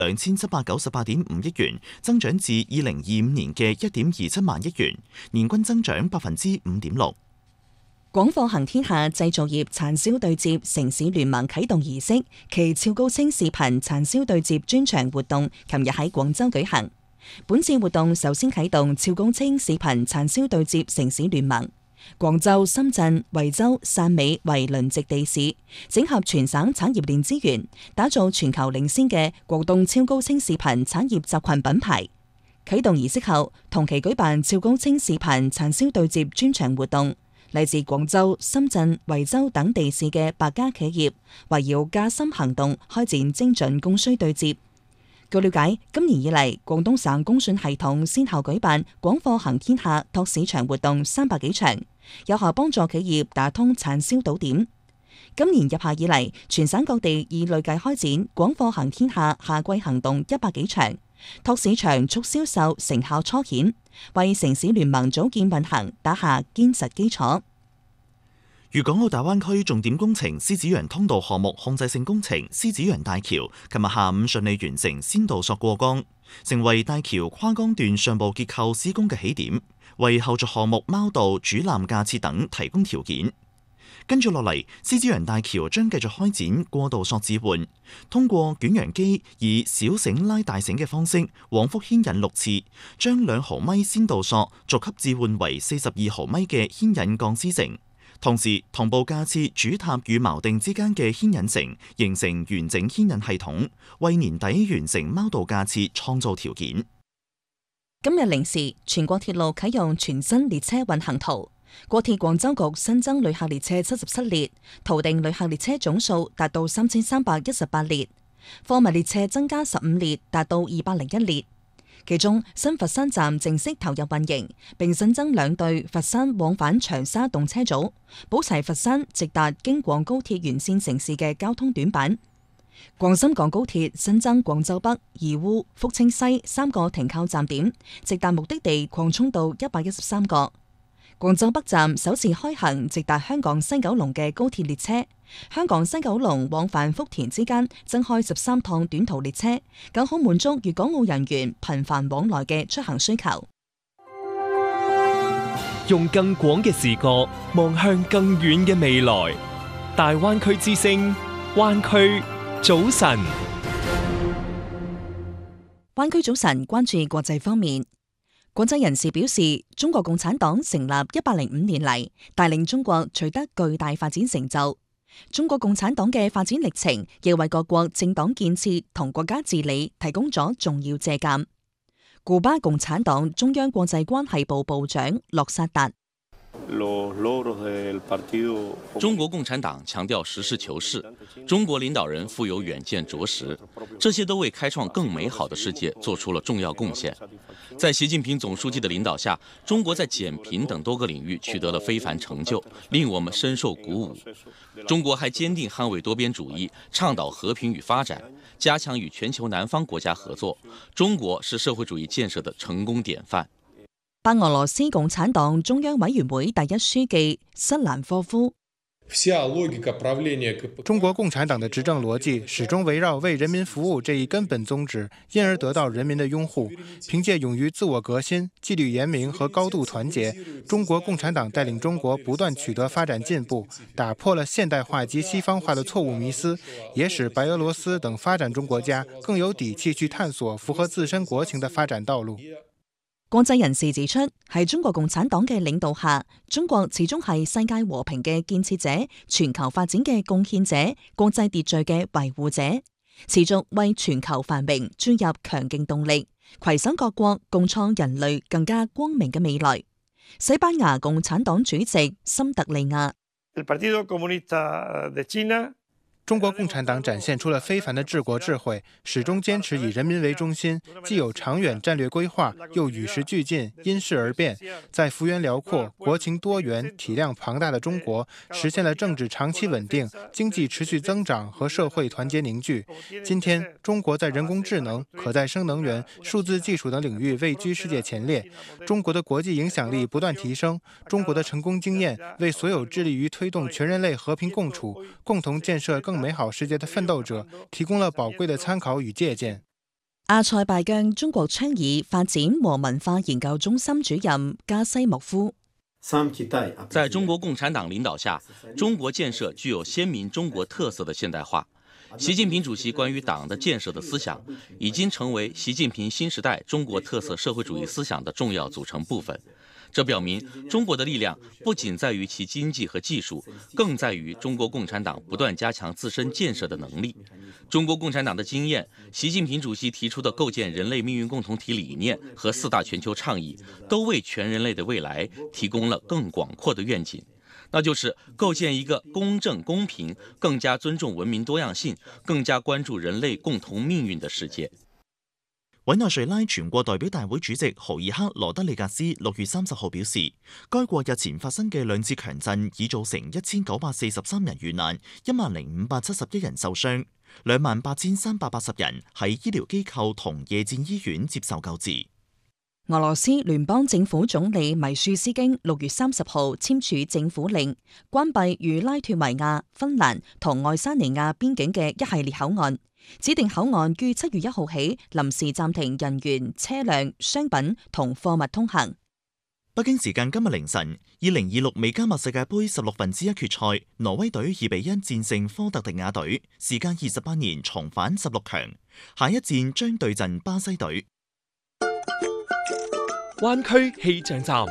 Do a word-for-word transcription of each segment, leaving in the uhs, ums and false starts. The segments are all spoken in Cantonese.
兩千七百九十八點五億元，增長至二零二五年嘅一點二七萬億元，年均增長百分之五點六。 廣貨行天下製造業產銷對接城市聯盟啟動儀式其超高清視頻產銷對接專場活動，琴日喺廣州舉行。本次活動首先啟動超高清視頻產銷對接城市聯盟，廣州、深圳、惠州、汕尾為輪值地市，整合全省產業鏈資源，打造全球領先嘅廣東超高清視頻產業集群品牌。啟動儀式後，同期舉辦超高清視頻產銷對接專場活動。嚟自廣州、深圳、惠州等地市嘅百家企業，圍繞加深行動開展精準供需對接。據了解，今年以嚟，廣東省工信系統先後舉辦廣貨行天下拓市場活動三百幾場，有效幫助企業打通產銷島點。今年入夏以嚟，全省各地已累計開展廣貨行天下夏季行動一百幾場，拓市場促銷售成效初顯，為城市聯盟組建運行打下堅實基礎。 粵港澳大灣區重點工程獅子洋通道項目控制性工程獅子洋大橋，琴日下午順利完成先導索過江，成為大橋跨江段上部結構施工嘅起點，為後續項目貓道、主纜架設等提供條件。跟住落嚟，獅子洋大橋將繼續開展過渡索置換，通過捲揚機以小繩拉大繩嘅方式，往復牽引六次，將兩毫米先導索逐級置換為四十二毫米嘅牽引鋼絲繩。同時同步架設主塔與錨定之間嘅牽引繩，形成完整牽引系統，為年底完成貓道架設創造條件。 今日零時，全國鐵路啟用全新列車運行圖，國鐵廣州局新增旅客列車七十七列，圖定旅客列車總數達到三千三百一十八列，貨物列車增加十五列，達到二百零一列。其中，新佛山站正式投入運營，並新增兩對佛山往返長沙動車組，補齊佛山直達京廣高鐵沿線城市嘅交通短板。廣深港高鐵新增廣州北、義烏、福清西三個停靠站點，直達目的地擴充到一百一十三個。廣州北站首次開行直達香港西九龍嘅高鐵列車，香港西九龍往返福田之間增開十三趟短途列車，更好滿足粵港澳人員頻繁往來嘅出行需求。 用更廣嘅視角望向更遠嘅未來，大灣區之聲，灣區早晨。 灣區早晨，關注國際方面。國際人士表示，中國共產黨成立一百零五年嚟，帶領中國取得巨大發展成就。中國共產黨嘅發展歷程，亦為各國政黨建設同國家治理提供咗重要借鑒。古巴共產黨中央國際關係部部長洛薩達。 中國共產黨強調實事求是，中國領導人富有遠見卓識，這些都為開創更美好的世界做出了重要貢獻。在習近平總書記的領導下，中國在減貧等多個領域取得了非凡成就，令我們深受鼓舞。中國還堅定捍衛多邊主義，倡導和平與發展，加強與全球南方國家合作。中國是社會主義建設的成功典範。 白俄羅斯共產黨中央委員會第一書記瑟蘭科夫。 中國共產黨的執政邏輯始終圍繞為人民服務這一根本宗旨，因而得到人民的擁護。憑借勇於自我革新、紀律嚴明和高度團結，中國共產黨帶領中國不斷取得發展進步，打破了現代化及西方化的錯誤迷思，也使白俄羅斯等發展中國家更有底氣去探索符合自身國情的發展道路。 國際人士指出，喺中國共產黨嘅領導下，中國始終係世界和平嘅建設者、全球發展嘅貢獻者、國際秩序嘅維護者，持續為全球繁榮注入強勁動力，攜手各國共創人類更加光明嘅未來。西班牙共產黨主席森特利亞。 中國共產黨展現出了非凡的治國智慧，始終堅持以人民為中心，既有長遠戰略規劃，又與時俱進，因勢而變。在幅員遼闊、國情多元、體量龐大的中國，實現了政治長期穩定、經濟持續增長和社會團結凝聚。今天，中國在人工智能、可再生能源、數字技術等領域位居世界前列，中國的國際影響力不斷提升。中國的成功經驗，為所有致力於推動全人類和平共處、共同建設更美好世界的奮鬥者提供了寶貴的參考與借鑑。 阿塞拜疆中國倡議發展和文化研究中心主任加西莫夫。 在中國共產黨領導下，中國建設具有鮮明中國特色的現代化。習近平主席關於黨的建設的思想，已經成為習近平新時代中國特色社會主義思想的重要組成部分。這表明中國的力量不僅在於其經濟和技術，更在於中國共產黨不斷加強自身建設的能力。中國共產黨的經驗，習近平主席提出的構建人類命運共同體理念和四大全球倡議，都為全人類的未來提供了更廣闊的願景，那就是構建一個公正公平、更加尊重文明多樣性、更加關注人類共同命運的世界。 委內瑞拉全國代表大會主席豪爾克羅德里格斯六月三十號表示，該國日前發生嘅兩次強震已造成一千九百四十三人遇難，一萬零五百七十一人受傷，兩萬八千三百八十人喺醫療機構同夜戰醫院接受救治。 俄羅斯聯邦政府總理米舒斯京六月三十號簽署政府令，關閉與拉脫維亞、芬蘭同愛沙尼亞邊境嘅一系列口岸。指定口岸於七月一號起臨時暫停人員、車輛、商品同貨物通行。 北京時間今日凌晨，二零二六美加墨世界盃十六分之一決賽，挪威隊二比一戰勝科特迪瓦隊，時間二十八年重返十六強。下一戰將對陣巴西隊。 灣區氣象站。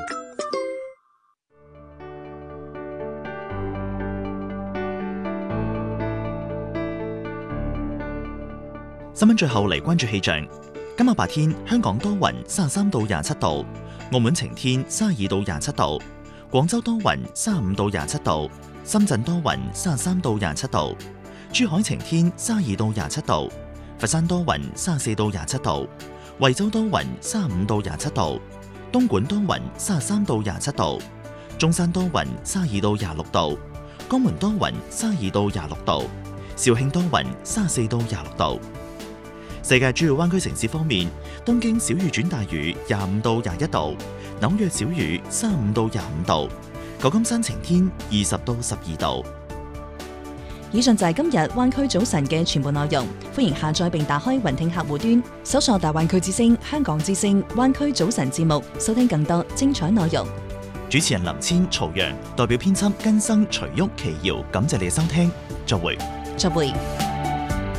新聞最後嚟關注氣象。今日白天香港多雲，三十三到廿七度；澳門晴天，三十二到廿七度；廣州多雲，三十五到廿七度；深圳多雲，三十三到廿七度；珠海晴天，三十二到廿七度；佛山多雲，三十四到廿七度；惠州多雲，三十五到廿七度；東莞多雲，三十三到廿七度；中山多雲，三十二到廿六度；江門多雲，三十二到廿六度；肇慶多雲，三十四到廿六度。世界主要灣區城市方面，東京小雨轉大雨，廿五到廿一度；紐約小雨，三十五到廿五度；舊金山晴天，二十到十二度。 以上就係今日灣區早晨嘅全部內容，歡迎下載並打開雲聽客戶端，搜索大灣區之聲、香港之聲、灣區早晨節目，收聽更多精彩內容。 主持人林千、曹陽，代表編輯根生、徐旭、奇瑤，感謝你嘅收聽，再會。 再會。